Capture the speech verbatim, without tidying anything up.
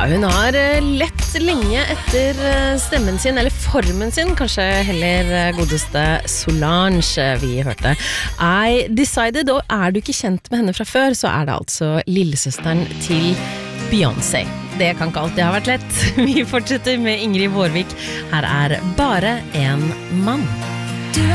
hun har lett lenge etter stemmen sin, eller formen sin, kanskje heller godeste Solange vi hørte. I Decided, og er du ikke kjent med henne fra før, så er det altså lillesøsteren til Beyoncé. Det kan ikke alltid ha vært lett. Vi fortsetter med Ingrid Vårvik. Her er Bare en mann.